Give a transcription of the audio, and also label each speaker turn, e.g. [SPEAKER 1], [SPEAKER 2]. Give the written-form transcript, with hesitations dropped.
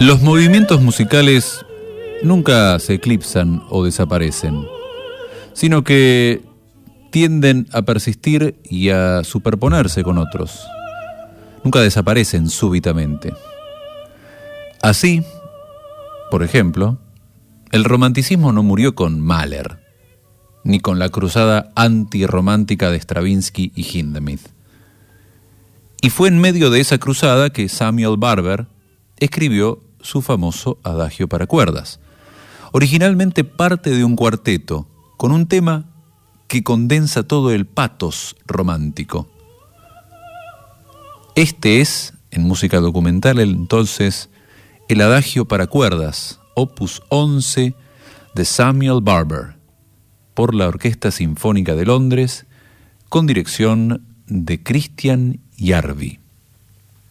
[SPEAKER 1] Los movimientos musicales nunca se eclipsan o desaparecen, sino que tienden a persistir y a superponerse con otros. Nunca desaparecen súbitamente. Así, por ejemplo, el romanticismo no murió con Mahler, ni con la cruzada antirromántica de Stravinsky y Hindemith. Y fue en medio de esa cruzada que Samuel Barber escribió su famoso Adagio para cuerdas, originalmente parte de un cuarteto, con un tema que condensa todo el pathos romántico. Este es, en música documental, entonces, el Adagio para cuerdas, opus 11 de Samuel Barber, por la Orquesta Sinfónica de Londres, con dirección de Christian Järvi.